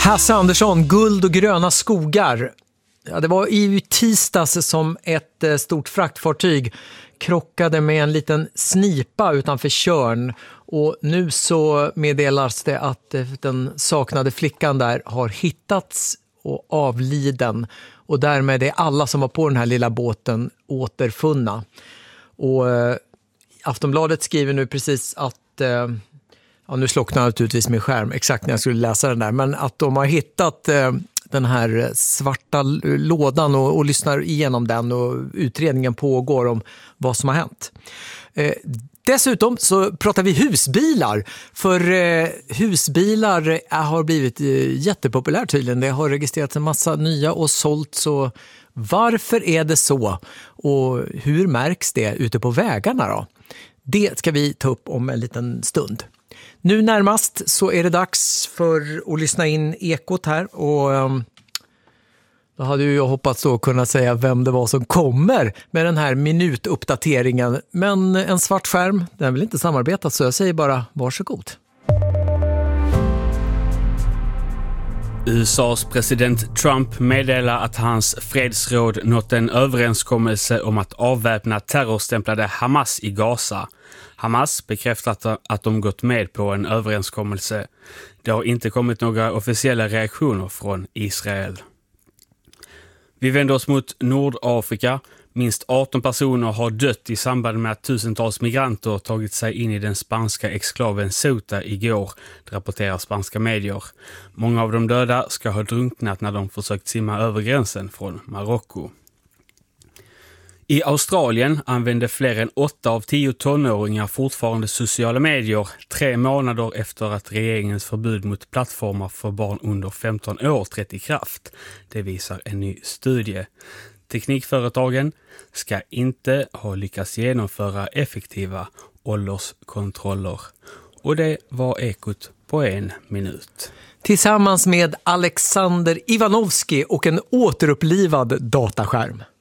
Hasse Andersson, Guld och gröna skogar. Ja, det var i tisdags som ett stort fraktfartyg krockade med en liten snipa utanför Tjörn. Och nu så meddelas det att den saknade flickan där har hittats och avliden. Och därmed är alla som var på den här lilla båten återfunna. Och Aftonbladet skriver nu precis att... Ja, nu slocknar naturligtvis min skärm exakt när jag skulle läsa den där. Men att de har hittat den här svarta lådan och lyssnar igenom den och utredningen pågår om vad som har hänt. Dessutom så pratar vi husbilar. För husbilar har blivit jättepopulärt tydligen. Det har registrerats en massa nya och sålt. Så varför är det så? Och hur märks det ute på vägarna då? Det ska vi ta upp om en liten stund. Nu närmast så är det dags för att lyssna in Ekot här och då hade ju jag hoppats då kunna säga vem det var som kommer med den här minutuppdateringen. Men en svart skärm, den vill inte samarbeta så jag säger bara varsågod. USAs president Trump meddelar att hans fredsråd nått en överenskommelse om att avväpna terrorstämplade Hamas i Gaza. Hamas bekräftat att de gått med på en överenskommelse. Det har inte kommit några officiella reaktioner från Israel. Vi vänder oss mot Nordafrika. Minst 18 personer har dött i samband med att tusentals migranter tagit sig in i den spanska exklaven Ceuta igår, rapporterar spanska medier. Många av de döda ska ha drunknat när de försökt simma över gränsen från Marocko. I Australien använder fler än 8 av 10 tonåringar fortfarande sociala medier 3 månader efter att regeringens förbud mot plattformar för barn under 15 år trätt i kraft. Det visar en ny studie. Teknikföretagen ska inte ha lyckats genomföra effektiva ålderskontroller. Och det var Ekot på 1 minut. Tillsammans med Alexander Ivanovski och en återupplivad dataskärm.